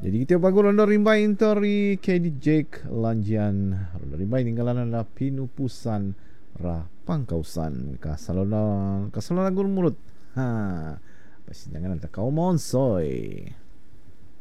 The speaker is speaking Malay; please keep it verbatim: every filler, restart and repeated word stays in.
Jadi kita bagu ronda rimbai intori K D Jake Lanjian. Ronda rimbai tinggalan adalah pinupusan ra pangkausan kasalona kasalona gur mulut. Ha. Pasinjangan anta kau monsoy.